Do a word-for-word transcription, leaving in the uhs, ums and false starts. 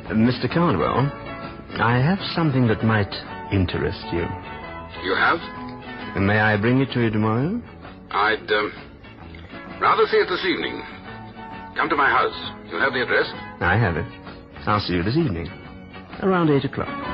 Mister Cardwell, I have something that might interest you. You have? And may I bring it to you tomorrow? I'd um, rather see it this evening. Come to my house. You have the address? I have it. I'll see you this evening, around eight o'clock.